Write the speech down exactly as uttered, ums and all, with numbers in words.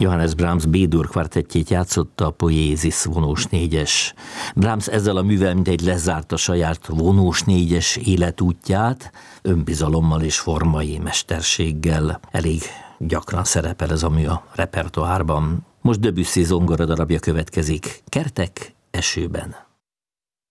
Johannes Brahms B-dur kvartettjét játszotta a Poiesis vonós négyes. Brahms ezzel a művel mintegy lezárta saját vonós négyes életútját, önbizalommal és formai mesterséggel. Elég gyakran szerepel ez a mű a repertoárban. Most Debussy zongora darabja következik, Kertek esőben.